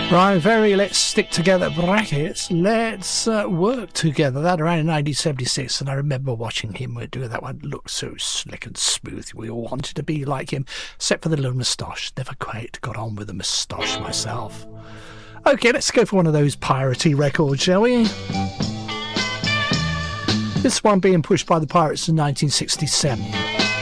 Right, very let's stick together brackets. Let's work together. That around in 1976, and I remember watching him do that one. Looked so slick and smooth. We all wanted to be like him, except for the little moustache. Never quite got on with the moustache myself. Okay, let's go for one of those piratey records, shall we? This one being pushed by the Pirates in 1967.